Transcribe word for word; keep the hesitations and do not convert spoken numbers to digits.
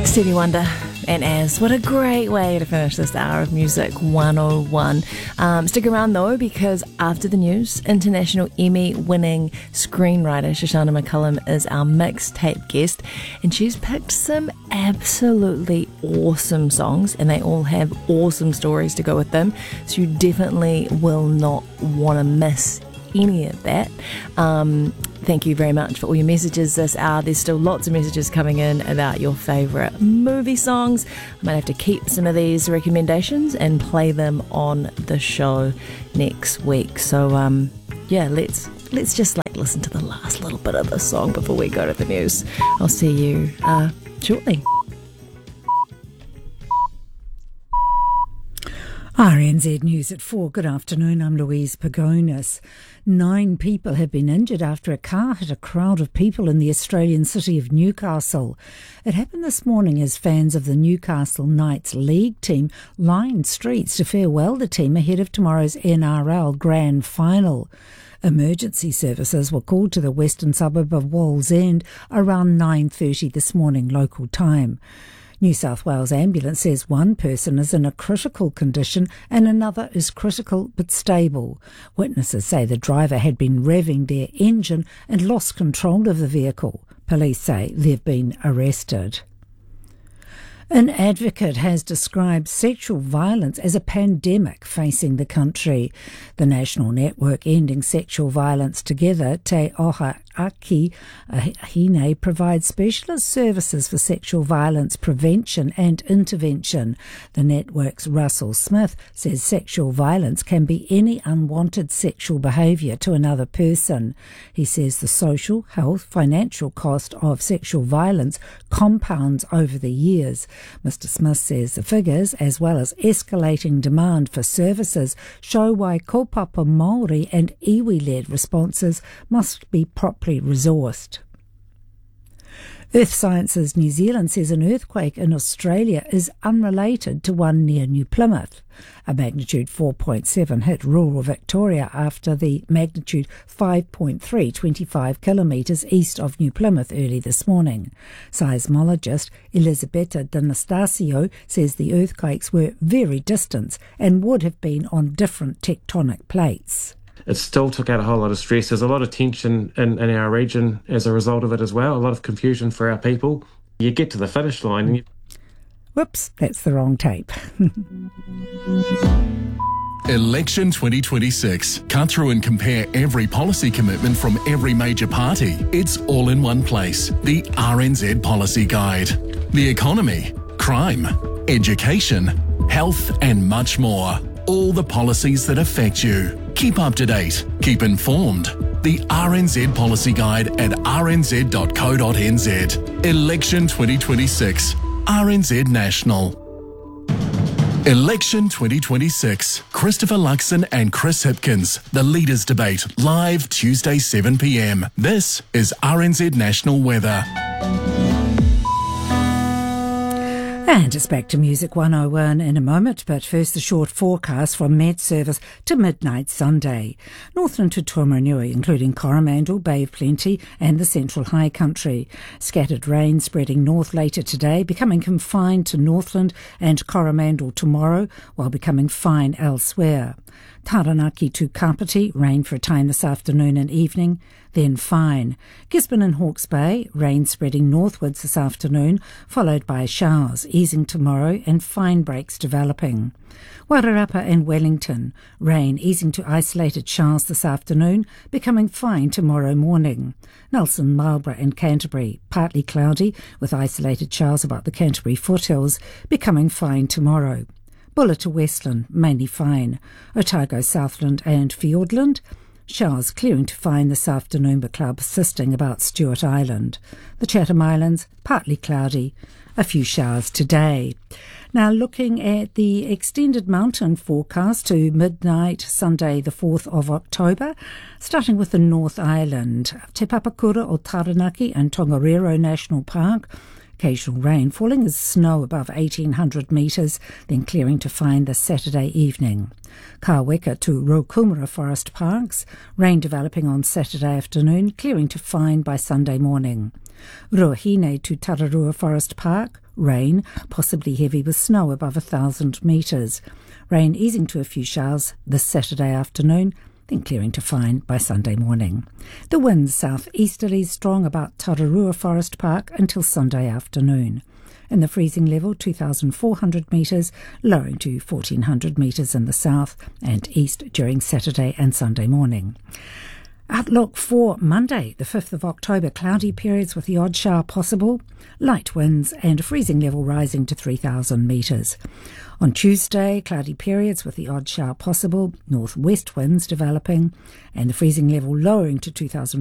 Stevie Wonder and Az. What a great way to finish this hour of Music one oh one. Um, stick around though, because after the news, international Emmy-winning screenwriter Shoshana McCullum is our mixtape guest, and she's picked some absolutely awesome songs, and they all have awesome stories to go with them, so you definitely will not want to miss any of that. Um, thank you very much for all your messages this hour. There's still lots of messages coming in about your favourite movie songs. I might have to keep some of these recommendations and play them on the show next week. So um, yeah, let's let's just like listen to the last little bit of the song before we go to the news. I'll see you uh, shortly. R N Z News at four. Good afternoon, I'm Louise Pagonis. Nine people have been injured after a car hit a crowd of people in the Australian city of Newcastle. It happened this morning as fans of the Newcastle Knights League team lined streets to farewell the team ahead of tomorrow's N R L Grand Final. Emergency services were called to the western suburb of Wallsend around nine thirty this morning local time. New South Wales Ambulance says one person is in a critical condition and another is critical but stable. Witnesses say the driver had been revving their engine and lost control of the vehicle. Police say they've been arrested. An advocate has described sexual violence as a pandemic facing the country. The national network Ending Sexual Violence Together, Te Oha Aki Hine, provides specialist services for sexual violence prevention and intervention. The network's Russell Smith says sexual violence can be any unwanted sexual behaviour to another person. He says the social, health, financial cost of sexual violence compounds over the years. Mister Smith says the figures, as well as escalating demand for services, show why kaupapa Māori and iwi-led responses must be properly resourced. Earth Sciences New Zealand says an earthquake in Australia is unrelated to one near New Plymouth. A magnitude four point seven hit rural Victoria after the magnitude five point three, twenty-five kilometres east of New Plymouth early this morning. Seismologist Elisabetta D'Anastasio says the earthquakes were very distant and would have been on different tectonic plates. It still took out a whole lot of stress. There's a lot of tension in, in our region as a result of it as well, a lot of confusion for our people. You get to the finish line and you... Whoops, that's the wrong tape. Election twenty twenty-six. Cut through and compare every policy commitment from every major party. It's all in one place. The R N Z Policy Guide. The economy, crime, education, health and much more. All the policies that affect you. Keep up to date. Keep informed. The R N Z Policy Guide at r n z dot co dot n z. Election twenty twenty-six. R N Z National. Election twenty twenty-six. Christopher Luxon and Chris Hipkins. The Leaders Debate. Live Tuesday seven p m. This is R N Z National Weather. And it's back to Music one oh one in a moment, but first the short forecast from Met Service to midnight Sunday. Northland to Taumarunui, including Coromandel, Bay of Plenty and the Central High Country. Scattered rain spreading north later today, becoming confined to Northland and Coromandel tomorrow, while becoming fine elsewhere. Taranaki to Kapiti, rain for a time this afternoon and evening, then fine. Gisborne and Hawke's Bay, rain spreading northwards this afternoon, followed by showers, easing tomorrow and fine breaks developing. Wairarapa and Wellington, rain easing to isolated showers this afternoon, becoming fine tomorrow morning. Nelson, Marlborough and Canterbury, partly cloudy, with isolated showers about the Canterbury foothills, becoming fine tomorrow. Bulla to Westland, mainly fine. Otago, Southland and Fiordland, showers clearing to fine this afternoon but cloud persisting about Stewart Island. The Chatham Islands, partly cloudy, a few showers today. Now looking at the extended mountain forecast to midnight Sunday the fourth of October, starting with the North Island. Te Papakura o Taranaki and Tongariro National Park, Occasional rain falling as snow above eighteen hundred metres, then clearing to fine this Saturday evening. Kāweka to Rokumura Forest Parks, rain developing on Saturday afternoon, clearing to fine by Sunday morning. Ruahine to Tararua Forest Park, rain, possibly heavy with snow above one thousand metres. Rain easing to a few showers this Saturday afternoon, then clearing to fine by Sunday morning. The winds south-easterly strong about Tararua Forest Park until Sunday afternoon. And the freezing level two thousand four hundred metres, lowering to fourteen hundred metres in the south and east during Saturday and Sunday morning. Outlook for Monday, the fifth of October, cloudy periods with the odd shower possible, light winds and a freezing level rising to three thousand metres. On Tuesday, cloudy periods with the odd shower possible, northwest winds developing and the freezing level lowering to two thousand